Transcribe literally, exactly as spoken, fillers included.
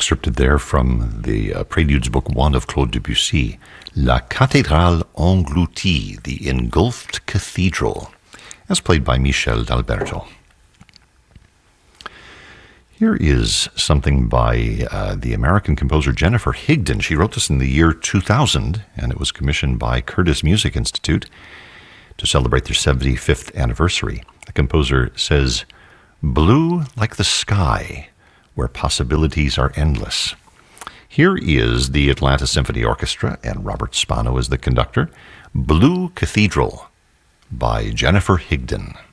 excerpted there from the uh, Preludes Book One of Claude Debussy, La Cathédrale Engloutie, the Engulfed Cathedral, as played by Michel d'Alberto. Here is something by uh, the American composer Jennifer Higdon. She wrote this in the year two thousand, and it was commissioned by Curtis Music Institute to celebrate their seventy-fifth anniversary. The composer says, "Blue like the sky, where possibilities are endless." Here is the Atlanta Symphony Orchestra, and Robert Spano is the conductor, Blue Cathedral by Jennifer Higdon.